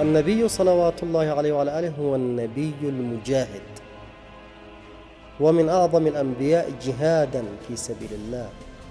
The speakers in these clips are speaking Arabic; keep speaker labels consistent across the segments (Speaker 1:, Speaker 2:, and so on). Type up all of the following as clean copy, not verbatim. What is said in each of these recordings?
Speaker 1: النبي صلوات الله عليه وعلى آله هو النبي المجاهد، ومن أعظم الأنبياء جهادا في سبيل الله.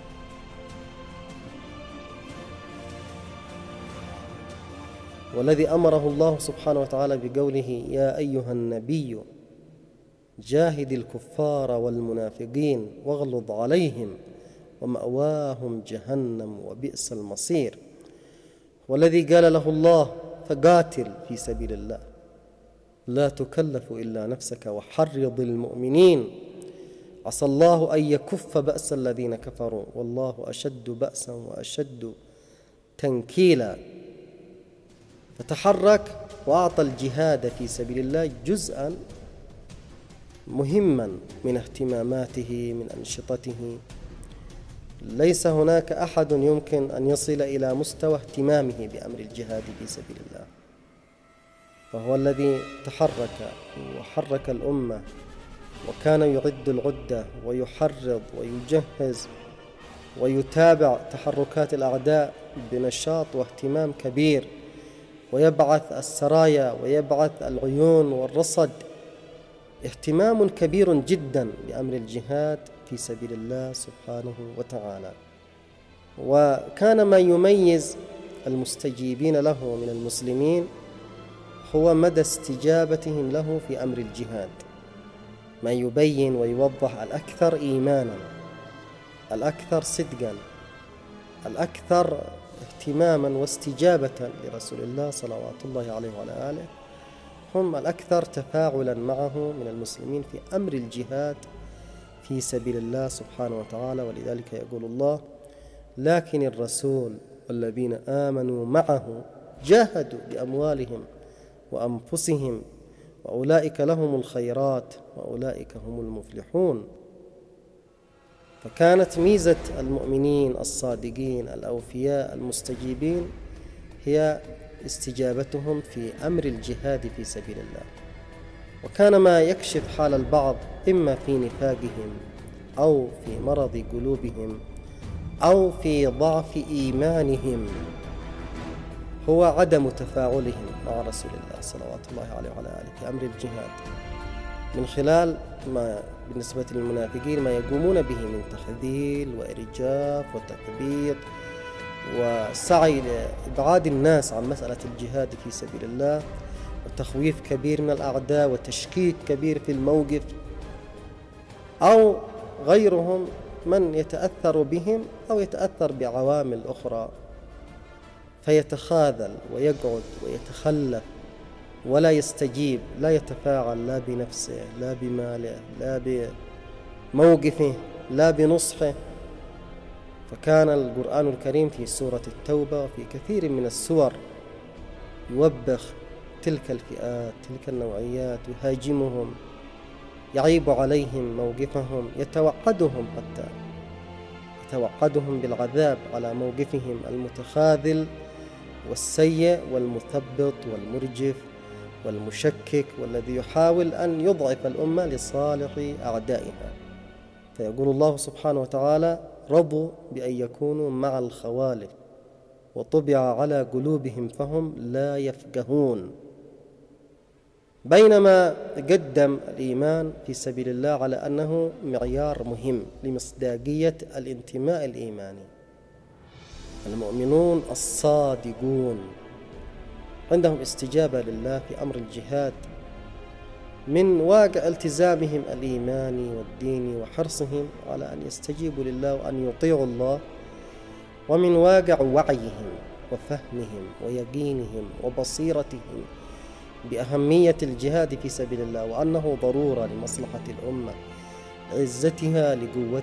Speaker 1: والذي أمره الله سبحانه وتعالى بقوله: يا أيها النبي جاهد الكفار والمنافقين واغلظ عليهم ومأواهم جهنم وبئس المصير. والذي قال له الله: فقاتل في سبيل الله لا تكلف إلا نفسك وحرض المؤمنين عسى الله أن يكف بأس الذين كفروا والله أشد بأسا وأشد تنكيلا. فتحرك وأعطى الجهاد في سبيل الله جزءا مهما من اهتماماته، من أنشطته. ليس هناك أحد يمكن أن يصل إلى مستوى اهتمامه بأمر الجهاد في سبيل الله، فهو الذي تحرك وحرك الأمة، وكان يعد العدة ويحرض ويجهز ويتابع تحركات الأعداء بنشاط واهتمام كبير، ويبعث السرايا ويبعث العيون والرصد. اهتمام كبير جدا بأمر الجهاد في سبيل الله سبحانه وتعالى. وكان ما يميز المستجيبين له من المسلمين هو مدى استجابتهم له في أمر الجهاد، ما يبين ويوضح الأكثر إيمانا، الأكثر صدقا، الأكثر اهتماما واستجابة لرسول الله صلوات الله عليه وعلى آله، هم الأكثر تفاعلا معه من المسلمين في أمر الجهاد في سبيل الله سبحانه وتعالى. ولذلك يقول الله: لكن الرسول والذين آمنوا معه جاهدوا بأموالهم وأنفسهم وأولئك لهم الخيرات وأولئك هم المفلحون. فكانت ميزة المؤمنين الصادقين الأوفياء المستجيبين هي استجابتهم في أمر الجهاد في سبيل الله. وكان ما يكشف حال البعض إما في نفاقهم أو في مرض قلوبهم أو في ضعف إيمانهم هو عدم تفاعلهم مع رسول الله صلوات الله عليه وعلى آله في أمر الجهاد، من خلال ما بالنسبة للمنافقين ما يقومون به من تخذيل وإرجاف وتثبيط وسعي لإبعاد الناس عن مسألة الجهاد في سبيل الله، وتخويف كبير من الأعداء وتشكيك كبير في الموقف، أو غيرهم من يتأثر بهم أو يتأثر بعوامل أخرى فيتخاذل ويقعد ويتخلف ولا يستجيب، لا يتفاعل لا بنفسه لا بماله لا بموقفه لا بنصحه. فكان القرآن الكريم في سورة التوبة وفي كثير من السور يوبخ تلك الفئات تلك النوعيات، يهاجمهم، يعيب عليهم موقفهم، يتوعدهم بالعذاب على موقفهم المتخاذل والسيء والمثبط والمرجف والمشكك، والذي يحاول أن يضعف الأمة لصالح أعدائها. فيقول الله سبحانه وتعالى: رضوا بأن يكونوا مع الخوالف وطبع على قلوبهم فهم لا يفقهون. بينما قدم الإيمان في سبيل الله على أنه معيار مهم لمصداقية الانتماء الإيماني. المؤمنون الصادقون عندهم استجابة لله في أمر الجهاد من واقع التزامهم الإيماني والديني وحرصهم على أن يستجيبوا لله وأن يطيعوا الله، ومن واقع وعيهم وفهمهم ويقينهم وبصيرتهم بأهمية الجهاد في سبيل الله، وأنه ضرورة لمصلحة الأمة، عزتها لقوتها